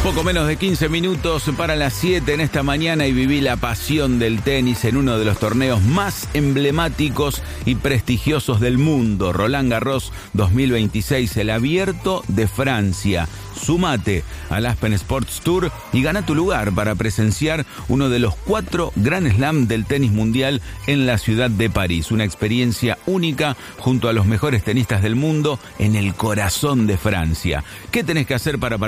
Poco menos de 15 minutos para las 7 en esta mañana y viví la pasión del tenis en uno de los torneos más emblemáticos y prestigiosos del mundo, Roland Garros 2026, el Abierto de Francia. Súmate al Aspen Sports Tour y gana tu lugar para presenciar uno de los 4 Grand Slam del tenis mundial en la ciudad de París. Una experiencia única junto a los mejores tenistas del mundo en el corazón de Francia. ¿Qué tenés que hacer para participar?